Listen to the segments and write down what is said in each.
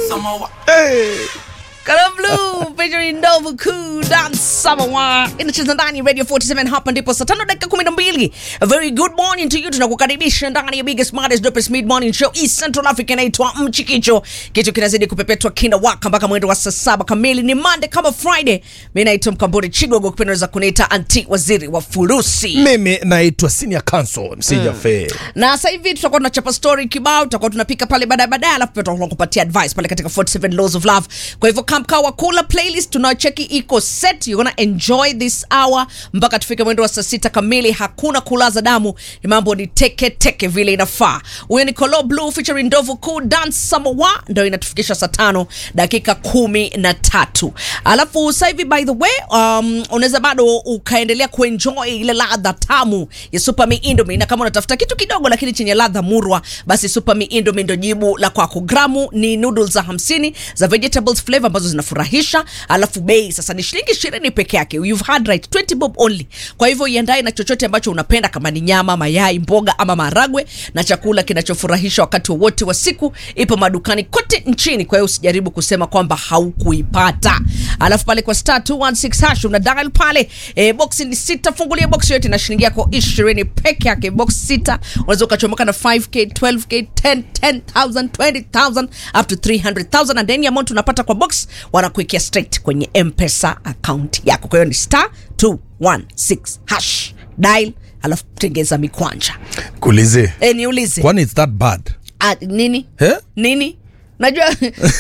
Hey. Color Blue featuring Ndovu Kuu Dance Samawa inacheza ndani Radio 47 hapa ndipo saa 5:12. A very good morning to you. Tunakukaribisha ndani ya biggest smartest dopest mid morning show East Central Africa, inaitwa Mchikicho. Kitu kinazidi kupepetwa kina waka mpaka mwendo wa saa 7 kamili. Ni Monday kama Friday. Mimi naitwa Mkamburi Chigogo, kupendeza kuniita anti waziri wa furusi. Mimi naitwa Senior Counsel Msija Fair. Na sasa hivi tutakuwa tunachapa story kibao, tutakuwa tunapika pale baadaye, alafu tutakuwa tunakupatia advice pale katika 47 Laws of Love. Kwa hivyo Kawa Kula playlist tunacheki iko set. You're gonna enjoy this hour mpaka tufike mwendo wa saa 6 kamili. Hakuna kulaza damu, ni mambo ni teke vile inafaa. Huyo ni Color Blue featuring Ndovu Kuu Dance Samawa, ndio inatufikisha saa 5 dakika 13. Alafu sasa hivi by the way, unaweza bado ukaendelea kuenjoy ile ladha tamu ya Super Me Indomie, na kama unatafuta kitu kidogo lakini chenye ladha murwa, basi Super Me Indomie ndio jibu la kwako. Gramu ni noodles za 50 za vegetables flavor ambazo zinafurahisha, alafu bei sasa ni shilingi 20 peke yake. You've had right, 20 bob only. Kwa hivyo iandae na chochote ambacho unapenda, kama ni nyama, mayai, mboga ama maharagwe, na chakula kinachofurahisha wakati wote wa siku. Ipo madukani kote nchini, kwa hiyo usijaribu kusema kwamba haukuipata. Alafu pale kwa star 216 hash una dial pale, box ni 6, fungulia box yote na shilingi yako 20 peke yake. Box 6 unaweza ukachomoka na 5k, 12k, 10,000, 20,000 up to 300,000, and then amount unapata kwa box wanakuwekea straight kwenye M-Pesa account yako. Kwa hiyo ni star 216 hash dial, alafu tengeza mikwanja. Kuulize. Niulize. Kwani it's that bad? Nini? Nini? Najua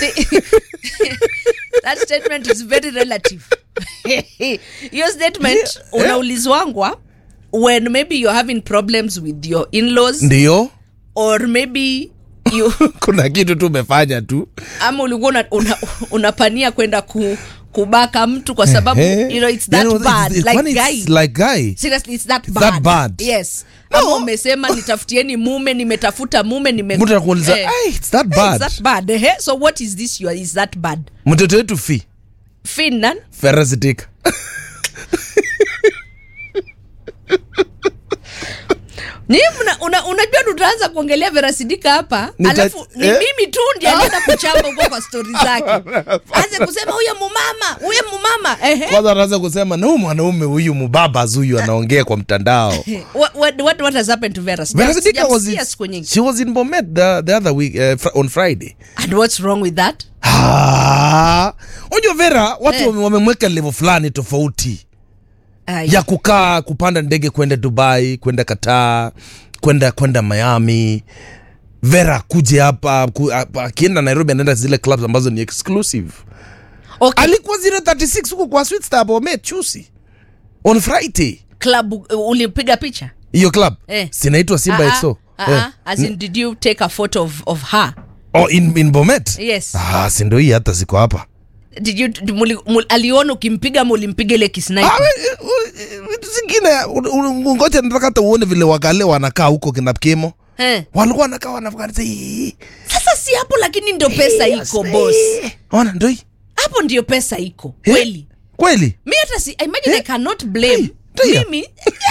that statement is very relative. Your statement unaulizwangwa when maybe you're having problems with your in-laws. Ndio. Or maybe you kuna kitu tu umefanya tu, ama ulikuwa unapania kwenda kubaka mtu kwa sababu you know it's that bad, like guy. Seriously, it's that bad. Yes. No. Ama umesema nitafutieni mume, nimetafuta mume, mtu anakuuliza it's that bad. It's that bad. So what is this is that bad? Mtoto wetu Finnan Ferrasitic. Unajua tutaanza kuongelea Verasidika hapa, alafu ni mimi tu ndiye anaenda kuchamba huko kwa story zake. Aanze kusema huyo mumama. Kwanza anaanza kusema na mwanaume huyu mbaba huyu anaongea kwa mtandao. What has happened to Verasidika? She was in Bomet the other week on Friday. And what's wrong with that? Unajua Vera watu wamemweka level fulani tofauti. Ya kukaa kupanda ndege kwenda Dubai, kwenda Qatar, kwenda Miami. Vera kuje hapa akienda Nairobi anaenda zile clubs ambazo ni exclusive. Okay. Alikuwa 036 huko kwa Sweet Star Bomet Chusi on Friday. Club ulipiga picha? Hiyo club sinaitwa Simba XO. As in, did you take a photo of her? In Bomet? Yes. Si ndio hii hata siko hapa. Did you aliona ukimpiga mulimpiga ile kisniper? Zingine ngoja nataka hata uone vile wakale wanakaa huko kina Kemo. Walikuwa wanakaa wanafuata. Sasa si hapo, lakini ndio pesa iko boss. Ona ndio. Hapo ndio pesa iko. Kweli. Mimi hata si imagine I cannot blame. Mimi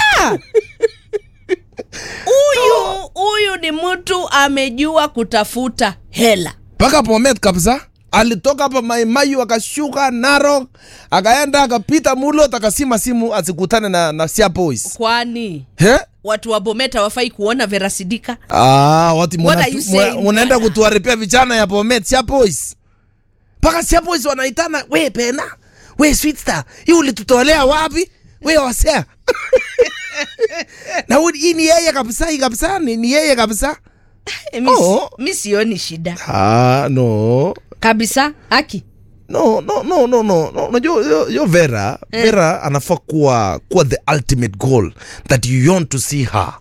Huyu ni mtu amejua kutafuta hela. Paka Bomet kabisa. Alitoka hapa Maimayu akashuka Narok, akaenda akapita Mulo, akasima simu asikutane na Sia Boys. Kwani watu wa Bomet hawafai kuona Verasidika? Watu munaenda kutuharibia vijana ya Bomet Sia Boys. Paka Sia Boys wanaitana, we Pena, we Sweet Star, hii ulitutolea wapi? We wasea. Na hii ni yeye kabisa, ni yeye kabisa. Mimi sioni shida. No. Kabisa, haki. No. Unajua Vera anafaa kuwa the ultimate goal that you want to see her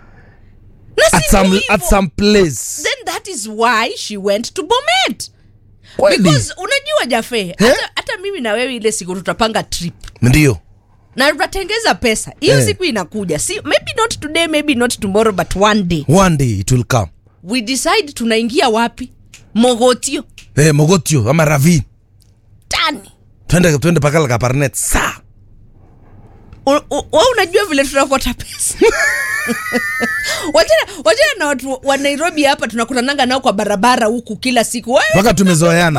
at some place. Then that is why she went to Bomet. Because unajua Jafe, hata mimi na wewe ile siku tutapanga trip. Ndio. Na tutatengeza pesa. Hiyo siku inakuja. Maybe not today, maybe not tomorrow, but one day it will come. We decide tunaingia wapi? Mogotio. Mogotio ama Ravine. Tani. Twende pakala Kaparnet. Wewe unajua vile tunakota pesa. Wajana na watu wa Nairobi hapa tunakutananga nao kwa barabara huku kila siku. Mpaka tumezoeana.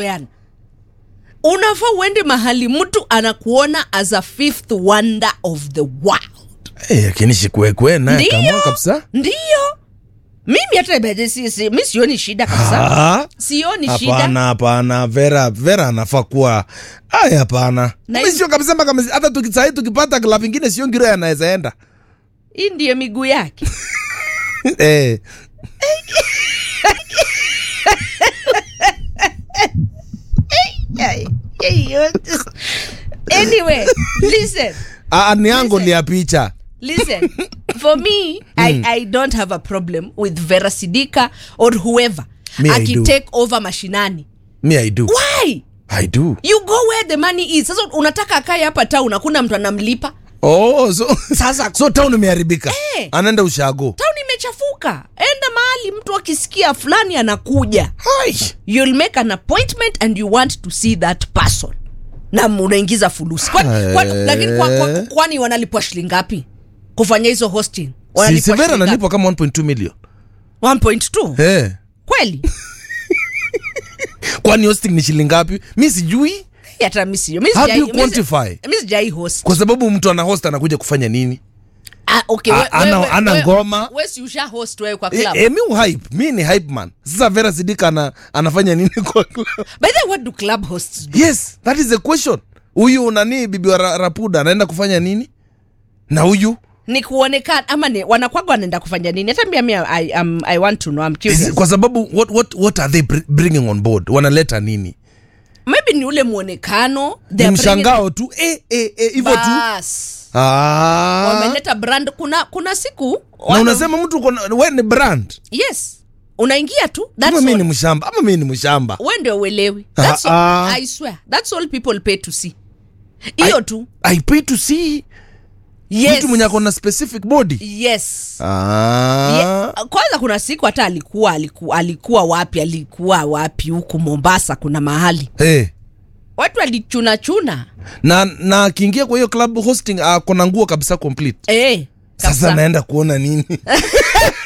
Unafaa uende mahali mtu anakuona as a fifth wonder of the world. Lakini shikwe naye kama kabisa. Ndio. Mimi hata mimi sioni shida kabisa. Sioni shida. Hapana, Vera anafaa kuwa hapana. Mimi sio kabisa kama hata tukipata club nyingine sio ngiro anaweza enda. Hii ndiye miguu yake. Anyway, listen. Ni yangu ni ya picha. Listen, for me, I don't have a problem with Vera Sidika or whoever. Take over mashinani. Me, I do. Why? I do. You go where the money is. Sasa unataka akae hapa town, hakuna mtu anamlipa. So town imeharibika. Anaenda ushago. Town imechafuka. Enda mahali mtu akisikia fulani anakuja. You'll make an appointment and you want to see that person. Na unaingiza fulusi. Lakini kwani wanalipwa shilingi ngapi kufanya hizo hosting? Si Vera analipwa kama 1.2 million. 1.2? Kweli? Kwani hosting ni shilingi ngapi? Mimi sijui. Hata mimi sijui. How do you quantify? Mimi sijai host. Kwa sababu mtu ana host anakuja kufanya nini? Okay, ana ngoma. Wewe si usha host wewe kwa club. Mimi ni hype man. Sasa Vera Sidika anafanya nini kwa club? By the way, what do club hosts do? Yes, that is the question. Huyu nani bibi wa Rapuda anaenda kufanya nini? Na huyu ni kuonekana ama ni wanakuwa wanaenda kufanya nini? Hata mimi I want to know, I'm curious. Kwa sababu what are they bringing on board? Wanaleta nini? Maybe ni ule muonekano, they are mshangao tu hivyo tu. Wameleta brand. Kuna siku na unasema mtu wewe ni brand. Yes. Unaingia tu. Ama mimi ni mshamba. Wewe ndio uelewi. That's all, I swear. That's all people pay to see. Hiyo tu. I pay to see. Yes. Mtu mwenye akona specific body. Yes. Kwanza kuna siku hata alikuwa wapi huku Mombasa kuna mahali. Watu walichuna. Na akiingia kwa hiyo club hosting kuna nguo kabisa complete. Kabisa. Sasa naenda kuona nini?